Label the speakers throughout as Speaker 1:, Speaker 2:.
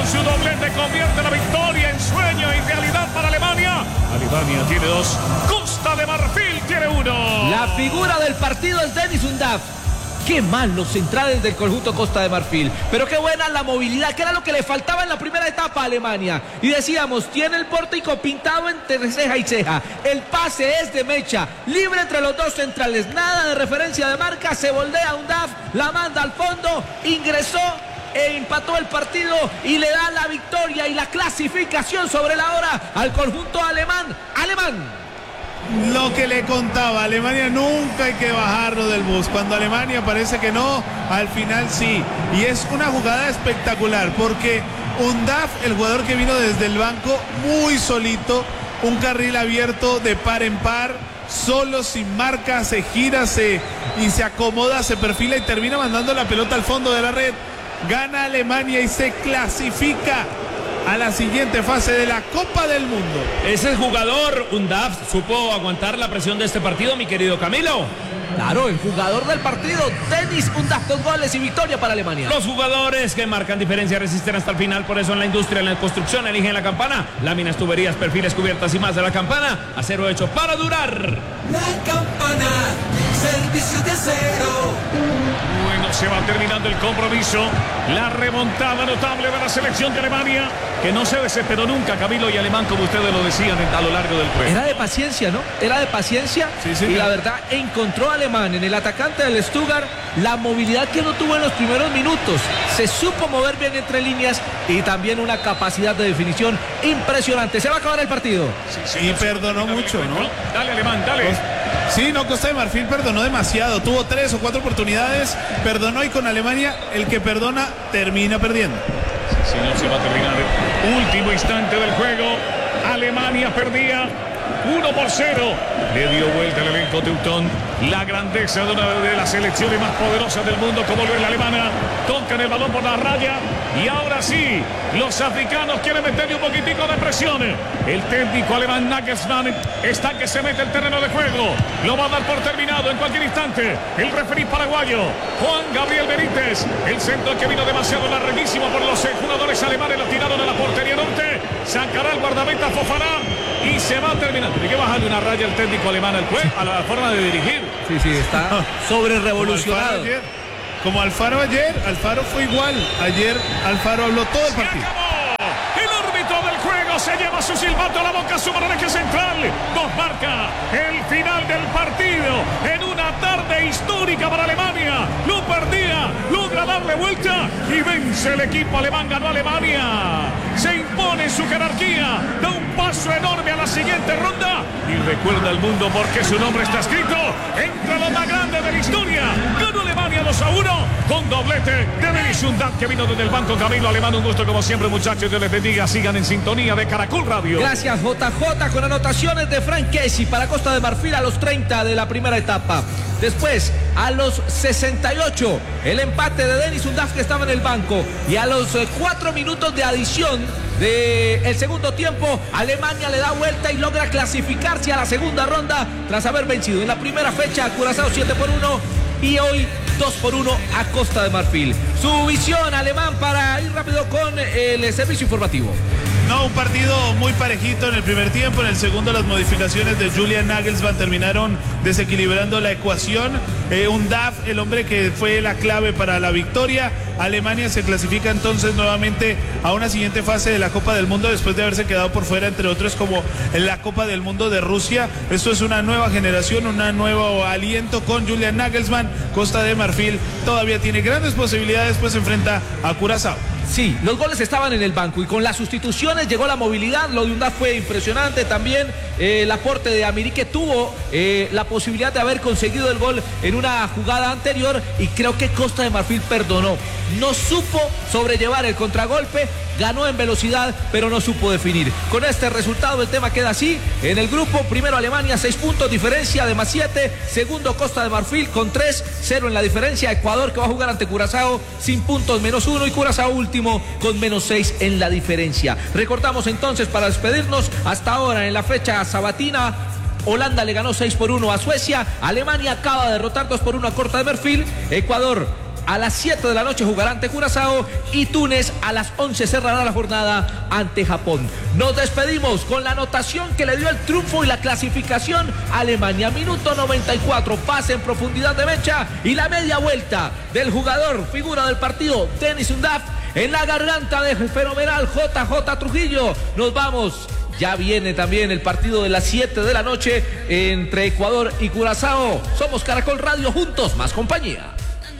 Speaker 1: su doblete convierte la victoria en sueño y realidad para Alemania. Alemania tiene 2, Costa de Marfil tiene 1.
Speaker 2: La figura del partido es Deniz Undav. Qué mal los centrales del conjunto Costa de Marfil, pero qué buena la movilidad, que era lo que le faltaba en la primera etapa a Alemania. Y decíamos, tiene el pórtico pintado entre ceja y ceja, el pase es de mecha, libre entre los dos centrales, nada de referencia de marca, se voltea Undav, la manda al fondo, ingresó e empató el partido y le da la victoria y la clasificación sobre la hora al conjunto alemán.
Speaker 3: Lo que le contaba, Alemania nunca hay que bajarlo del bus. Cuando Alemania parece que no, al final sí. Y es una jugada espectacular porque Undav, el jugador que vino desde el banco, muy solito, un carril abierto de par en par, solo, sin marca, se gira, y se acomoda, se perfila y termina mandando la pelota al fondo de la red. Gana Alemania y se clasifica a la siguiente fase de la Copa del Mundo.
Speaker 4: Ese jugador, Undav, supo aguantar la presión de este partido, mi querido Camilo.
Speaker 2: Claro, el jugador del partido, Deniz Undav, 2 goles y victoria para Alemania.
Speaker 4: Los jugadores que marcan diferencia resisten hasta el final, por eso en la industria, en la construcción, eligen la Campana. Láminas, tuberías, perfiles, cubiertas y más de la Campana. Acero hecho para durar.
Speaker 5: La Campana, servicio de acero.
Speaker 1: Bueno, se va terminando el compromiso. La remontada notable de la selección de Alemania, que no se desesperó nunca, Camilo y Alemán, como ustedes lo decían a lo largo del juego.
Speaker 2: Era de paciencia, ¿no? Era de paciencia.
Speaker 3: Sí,
Speaker 2: y la verdad, encontró Alemán en el atacante del Stuttgart la movilidad que no tuvo en los primeros minutos. Se supo mover bien entre líneas y también una capacidad de definición impresionante. Se va a acabar el partido.
Speaker 3: Y perdonó mucho, ¿no?
Speaker 1: Dale, Alemán, dale.
Speaker 3: Sí, no, Costa de Marfil perdonó demasiado. Tuvo 3 o 4 oportunidades, perdonó, y con Alemania el que perdona termina perdiendo.
Speaker 1: Si no, se va a terminar el último instante del juego. Alemania perdía 1-0. Le dio vuelta el elenco teutón. La grandeza de una de las selecciones más poderosas del mundo, como lo es la alemana. Tocan el balón por la raya. Y ahora sí, los africanos quieren meterle un poquitico de presión. El técnico alemán Nagelsmann está que se mete el terreno de juego. Lo va a dar por terminado en cualquier instante. El referí paraguayo, Juan Gabriel Benítez. El centro que vino demasiado larguísimo por los jugadores alemanes. Lo tiraron a la portería norte. Sacará el guardameta Fofana. Y se va a terminar. Tiene que bajarle una raya al técnico alemán al juez, a la forma de dirigir.
Speaker 2: Sí, está sobre revolucionado.
Speaker 3: Como Alfaro ayer, Alfaro fue igual. Ayer Alfaro habló todo el partido.
Speaker 1: El árbitro del juego se lleva su silbato a la boca, su eje central. Nos marca el final del partido en una tarde histórica para Alemania. Lo perdía, logra darle vuelta y vence el equipo alemán. Ganó Alemania. Se impone en su jerarquía, da un paso enorme a la siguiente ronda y recuerda al mundo porque su nombre está escrito entre los más grandes de la historia. Ganó Alemania 2-1 con doblete de Deniz Undav, que vino desde el banco. Camilo, Alemán, un gusto como siempre, muchachos. Dios les bendiga, sigan en sintonía de Caracol Radio.
Speaker 2: Gracias, JJ, con anotaciones de Frank Kessie para Costa de Marfil a los 30 de la primera etapa. Después, a los 68, el empate de Deniz Undav, que estaba en el banco. Y a los 4 minutos de adición del segundo tiempo, Alemania le da vuelta y logra clasificarse a la segunda ronda tras haber vencido en la primera fecha a Curazao 7-1 y hoy 2-1 a Costa de Marfil. Su visión, Alemán, para ir rápido con el servicio informativo.
Speaker 3: No, un partido muy parejito en el primer tiempo. En el segundo, las modificaciones de Julian Nagelsmann terminaron desequilibrando la ecuación. Undav, el hombre que fue la clave para la victoria. Alemania se clasifica entonces nuevamente a una siguiente fase de la Copa del Mundo después de haberse quedado por fuera, entre otros, como en la Copa del Mundo de Rusia. Esto es una nueva generación, un nuevo aliento con Julian Nagelsmann. Costa de Marfil todavía tiene grandes posibilidades, pues se enfrenta a Curazao.
Speaker 2: Sí, los goles estaban en el banco y con las sustituciones llegó la movilidad. Lo de Undav fue impresionante. También el aporte de Amiri, que tuvo la posibilidad de haber conseguido el gol en una jugada anterior, y creo que Costa de Marfil perdonó. No supo sobrellevar el contragolpe, ganó en velocidad, pero no supo definir. Con este resultado el tema queda así. En el grupo, primero Alemania, 6 puntos, diferencia de +7. Segundo Costa de Marfil con 3, 0 en la diferencia. Ecuador, que va a jugar ante Curazao, sin puntos, -1. Y Curazao último con -6 en la diferencia. Recordamos entonces, para despedirnos, hasta ahora en la fecha sabatina, Holanda le ganó 6-1 a Suecia. Alemania acaba de derrotar 2-1 a Costa de Marfil. Ecuador a las 7 de la noche jugará ante Curazao y Túnez a las 11 cerrará la jornada ante Japón. Nos despedimos con la anotación que le dio el triunfo y la clasificación a Alemania. Minuto 94, pase en profundidad de Mecha y la media vuelta del jugador, figura del partido, Denis Undav, en la garganta del fenomenal JJ Trujillo. Nos vamos. Ya viene también el partido de las 7 de la noche entre Ecuador y Curazao. Somos Caracol Radio, juntos, más compañía.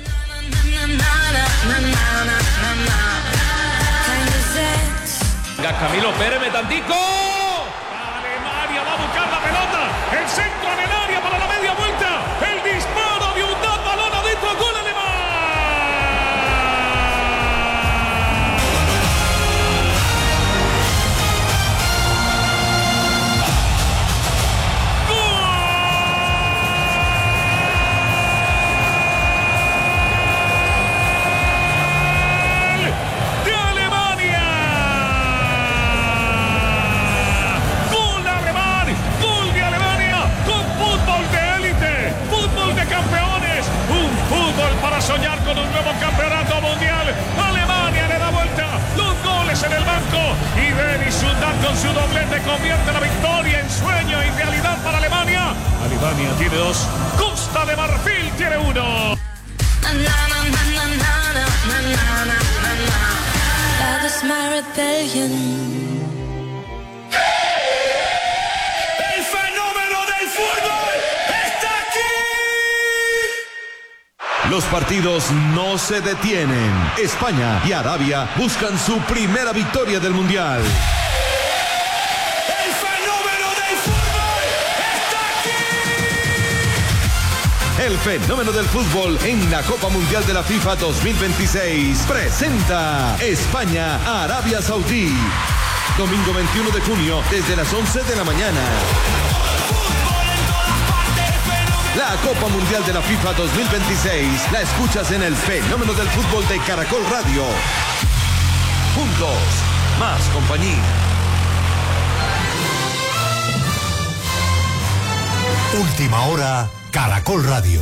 Speaker 4: Camilo, espéreme tantico.
Speaker 1: Alemania va a buscar la pelota. El centro en el área para la media vuelta. El disparo de Undav, balón adentro, gol alemán. Soñar con un nuevo campeonato mundial. Alemania le da vuelta, los goles en el banco y Denis Undav con su doblete convierte la victoria en sueño y realidad para Alemania. Alemania tiene 2, Costa de Marfil tiene 1.
Speaker 5: El fenómeno del fútbol está aquí.
Speaker 6: Los partidos no se detienen. España y Arabia buscan su primera victoria del Mundial.
Speaker 5: El fenómeno del fútbol está aquí.
Speaker 6: El fenómeno del fútbol en la Copa Mundial de la FIFA 2026 presenta España-Arabia Saudí. Domingo 21 de junio desde las 11 de la mañana. La Copa Mundial de la FIFA 2026 la escuchas en el fenómeno del fútbol de Caracol Radio. Juntos, más compañía.
Speaker 7: Última hora, Caracol Radio.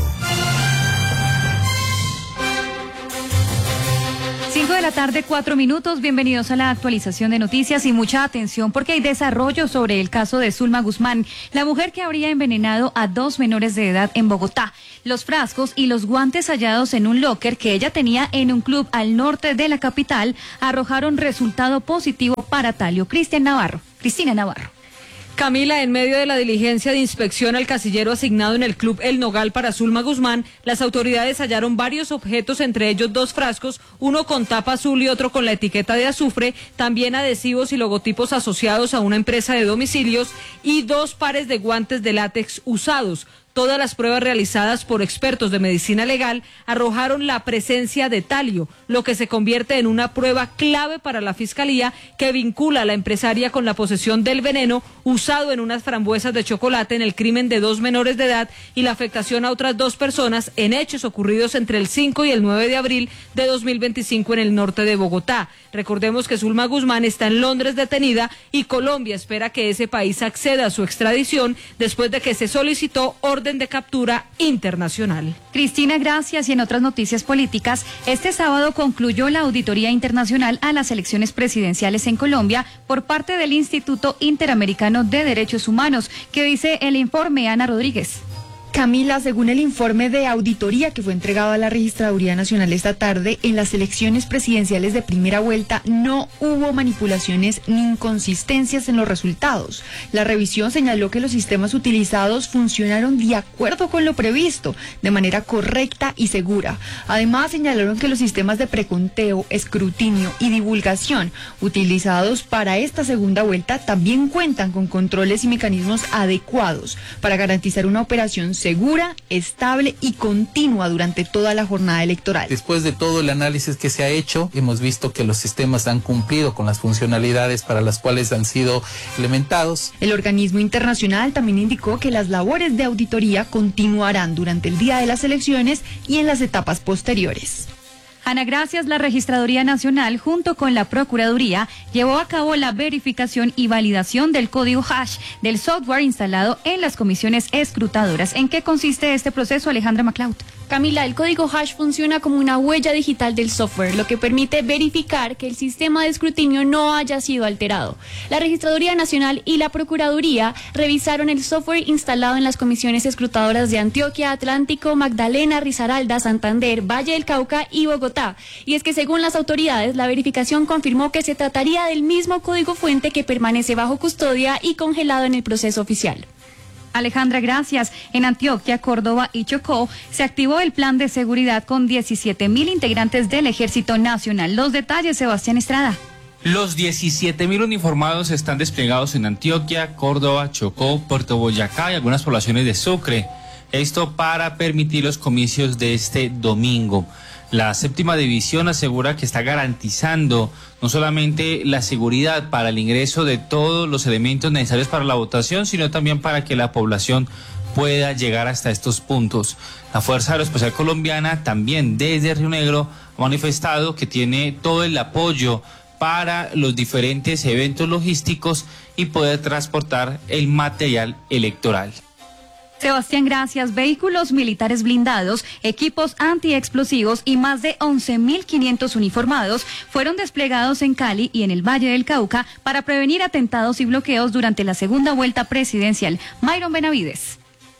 Speaker 8: 5 de la tarde, 4 minutos. Bienvenidos a la actualización de noticias y mucha atención porque hay desarrollo sobre el caso de Zulma Guzmán, la mujer que habría envenenado a 2 menores de edad en Bogotá. Los frascos y los guantes hallados en un locker que ella tenía en un club al norte de la capital arrojaron resultado positivo para Talio. Cristina Navarro.
Speaker 9: Camila, en medio de la diligencia de inspección al casillero asignado en el Club El Nogal para Zulma Guzmán, las autoridades hallaron varios objetos, entre ellos 2 frascos, uno con tapa azul y otro con la etiqueta de azufre, también adhesivos y logotipos asociados a una empresa de domicilios y 2 pares de guantes de látex usados. Todas las pruebas realizadas por expertos de medicina legal arrojaron la presencia de talio, lo que se convierte en una prueba clave para la Fiscalía que vincula a la empresaria con la posesión del veneno usado en unas frambuesas de chocolate en el crimen de 2 menores de edad y la afectación a otras 2 personas en hechos ocurridos entre el 5 y el 9 de abril de 2025 en el norte de Bogotá. Recordemos que Zulma Guzmán está en Londres detenida y Colombia espera que ese país acceda a su extradición después de que se solicitó orden de captura internacional.
Speaker 8: Cristina, gracias. Y en otras noticias políticas, este sábado concluyó la auditoría internacional a las elecciones presidenciales en Colombia por parte del Instituto Interamericano de Derechos Humanos. ¿Qué dice el informe, Ana Rodríguez?
Speaker 10: Camila, según el informe de auditoría que fue entregado a la Registraduría Nacional esta tarde, en las elecciones presidenciales de primera vuelta no hubo manipulaciones ni inconsistencias en los resultados. La revisión señaló que los sistemas utilizados funcionaron de acuerdo con lo previsto, de manera correcta y segura. Además, señalaron que los sistemas de preconteo, escrutinio y divulgación utilizados para esta segunda vuelta también cuentan con controles y mecanismos adecuados para garantizar una operación segura, estable y continua durante toda la jornada electoral.
Speaker 11: Después de todo el análisis que se ha hecho, hemos visto que los sistemas han cumplido con las funcionalidades para las cuales han sido implementados.
Speaker 10: El organismo internacional también indicó que las labores de auditoría continuarán durante el día de las elecciones y en las etapas posteriores.
Speaker 8: Ana, gracias. La Registraduría Nacional, junto con la Procuraduría, llevó a cabo la verificación y validación del código hash del software instalado en las comisiones escrutadoras. ¿En qué consiste este proceso, Alejandra MacLeod?
Speaker 12: Camila, el código hash funciona como una huella digital del software, lo que permite verificar que el sistema de escrutinio no haya sido alterado. La Registraduría Nacional y la Procuraduría revisaron el software instalado en las comisiones escrutadoras de Antioquia, Atlántico, Magdalena, Risaralda, Santander, Valle del Cauca y Bogotá. Y es que según las autoridades, la verificación confirmó que se trataría del mismo código fuente que permanece bajo custodia y congelado en el proceso oficial.
Speaker 8: Alejandra, gracias. En Antioquia, Córdoba y Chocó se activó el plan de seguridad con 17.000 integrantes del Ejército Nacional. Los detalles, Sebastián Estrada.
Speaker 13: Los 17.000 uniformados están desplegados en Antioquia, Córdoba, Chocó, Puerto Boyacá y algunas poblaciones de Sucre. Esto para permitir los comicios de este domingo. La séptima división asegura que está garantizando no solamente la seguridad para el ingreso de todos los elementos necesarios para la votación, sino también para que la población pueda llegar hasta estos puntos. La Fuerza Aeroespacial Colombiana también desde Río Negro ha manifestado que tiene todo el apoyo para los diferentes eventos logísticos y poder transportar el material electoral.
Speaker 8: Sebastián, gracias. Vehículos militares blindados, equipos antiexplosivos y más de 11.500 uniformados fueron desplegados en Cali y en el Valle del Cauca para prevenir atentados y bloqueos durante la segunda vuelta presidencial. Myron Benavides.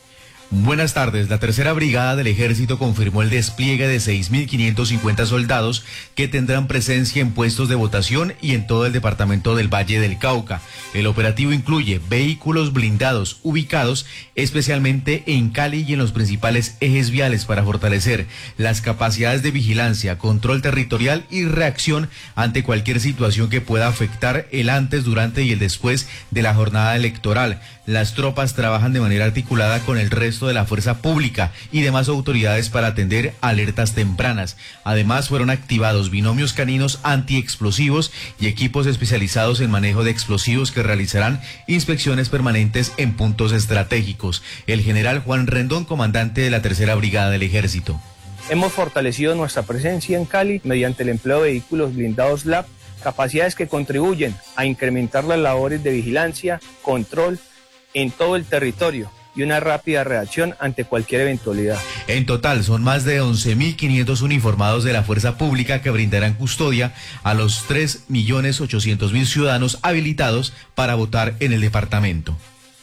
Speaker 14: Buenas tardes. La tercera brigada del ejército confirmó el despliegue de 6.550 soldados que tendrán presencia en puestos de votación y en todo el departamento del Valle del Cauca. El operativo incluye vehículos blindados ubicados especialmente en Cali y en los principales ejes viales para fortalecer las capacidades de vigilancia, control territorial y reacción ante cualquier situación que pueda afectar el antes, durante y el después de la jornada electoral. Las tropas trabajan de manera articulada con el resto de la fuerza pública y demás autoridades para atender alertas tempranas. Además, fueron activados binomios caninos antiexplosivos y equipos especializados en manejo de explosivos que realizarán inspecciones permanentes en puntos estratégicos. El general Juan Rendón, comandante de la tercera brigada del ejército.
Speaker 15: Hemos fortalecido nuestra presencia en Cali mediante el empleo de vehículos blindados LAP, capacidades que contribuyen a incrementar las labores de vigilancia, control en todo el territorio y una rápida reacción ante cualquier eventualidad.
Speaker 14: En total son más de 11.500 uniformados de la fuerza pública que brindarán custodia a los 3.800.000 ciudadanos habilitados para votar en el departamento.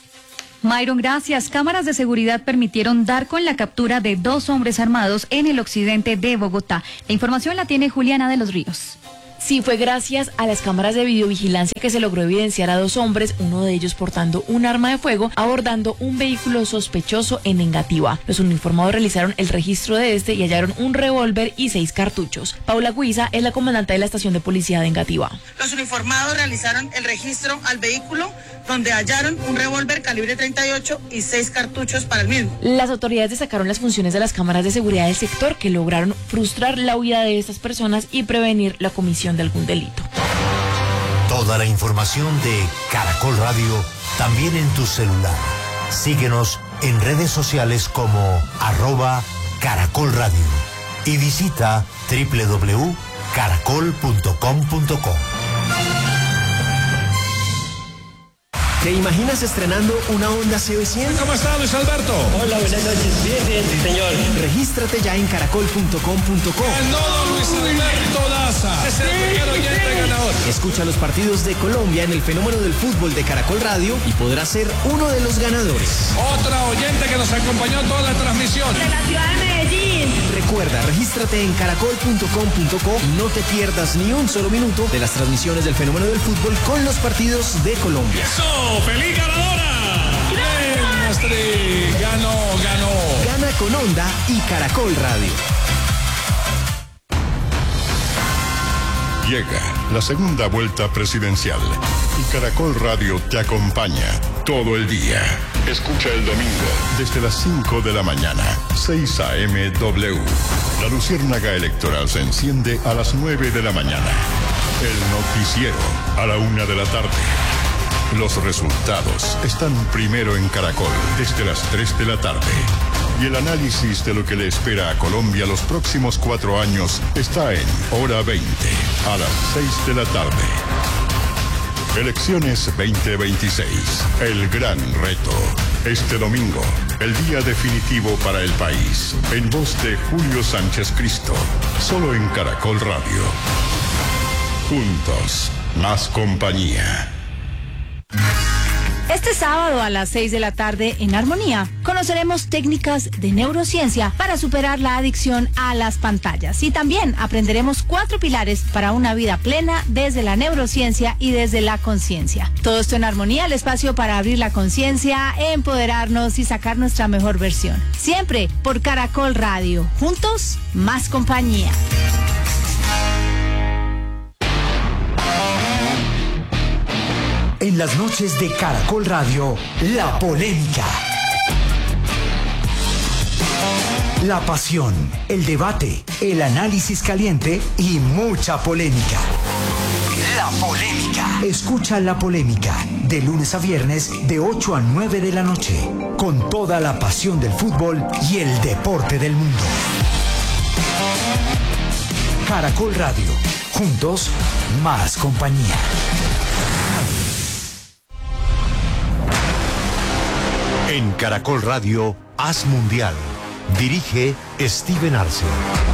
Speaker 8: Myron, gracias. Cámaras de seguridad permitieron dar con la captura de 2 hombres armados en el occidente de Bogotá. La información la tiene Juliana de los Ríos.
Speaker 16: Sí, fue gracias a las cámaras de videovigilancia que se logró evidenciar a 2 hombres, uno de ellos portando un arma de fuego, abordando un vehículo sospechoso en Engativá. Los uniformados realizaron el registro de este y hallaron un revólver y 6 cartuchos. Paula Guiza es la comandante de la estación de policía de Engativá.
Speaker 17: Los uniformados realizaron el registro al vehículo, donde hallaron un revólver calibre 38 y 6 cartuchos para el mismo.
Speaker 16: Las autoridades destacaron las funciones de las cámaras de seguridad del sector, que lograron frustrar la huida de estas personas y prevenir la comisión de algún delito.
Speaker 7: Toda la información de Caracol Radio también en tu celular. Síguenos en redes sociales como @Caracol Radio y visita www.caracol.com.co.
Speaker 18: ¿Te imaginas estrenando una Honda CB100?
Speaker 1: ¿Cómo está, Luis Alberto?
Speaker 18: Hola, buenas noches. Bien, sí, señor. Regístrate ya en caracol.com.co.
Speaker 1: Ganó Luis Alberto Daza. Es el primer oyente ganador.
Speaker 18: Escucha los partidos de Colombia en el fenómeno del fútbol de Caracol Radio y podrás ser uno de los ganadores.
Speaker 1: Otra oyente que nos acompañó toda la transmisión.
Speaker 19: De la ciudad de Medellín.
Speaker 18: Recuerda, regístrate en caracol.com.co y no te pierdas ni un solo minuto de las transmisiones del fenómeno del fútbol con los partidos de Colombia.
Speaker 1: ¡Feliz ganadora! ¡Bien, Astrid! Ganó.
Speaker 18: Gana con Honda y Caracol Radio.
Speaker 20: Llega la segunda vuelta presidencial y Caracol Radio te acompaña todo el día. Escucha el domingo desde las 5 de la mañana, 6 a.m. W. La luciérnaga electoral se enciende a las 9 de la mañana. El noticiero a la 1 de la tarde. Los resultados están primero en Caracol desde las 3 de la tarde. Y el análisis de lo que le espera a Colombia los próximos 4 años está en Hora 20, a las 6 de la tarde. Elecciones 2026, el gran reto. Este domingo, el día definitivo para el país. En voz de Julio Sánchez Cristo. Solo en Caracol Radio. Juntos, más compañía.
Speaker 19: Este sábado a las 6 de la tarde en Armonía conoceremos técnicas de neurociencia para superar la adicción a las pantallas y también aprenderemos 4 pilares para una vida plena desde la neurociencia y desde la conciencia. Todo esto en Armonía, el espacio para abrir la conciencia, empoderarnos y sacar nuestra mejor versión. Siempre por Caracol Radio. Juntos, más compañía.
Speaker 7: En las noches de Caracol Radio, la polémica. La pasión, el debate, el análisis caliente y mucha polémica. La polémica. Escucha La Polémica de lunes a viernes de 8 a 9 de la noche, con toda la pasión del fútbol y el deporte del mundo. Caracol Radio. Juntos, más compañía. En Caracol Radio, Haz Mundial. Dirige Steven Arce.